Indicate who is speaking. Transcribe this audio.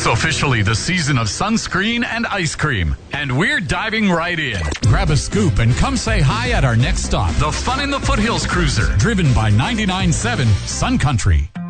Speaker 1: It's officially the season of sunscreen and ice cream, and we're diving right in.
Speaker 2: Grab a scoop and come say hi at our next stop.
Speaker 1: The Fun in the Foothills Cruiser,
Speaker 2: driven by 99.7 Sun Country.